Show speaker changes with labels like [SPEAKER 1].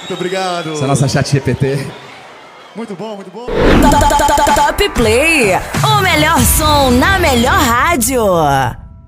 [SPEAKER 1] Muito obrigado.
[SPEAKER 2] Essa é a nossa chat GPT.
[SPEAKER 1] Muito bom, muito bom.
[SPEAKER 3] Top Play, o melhor som na melhor rádio.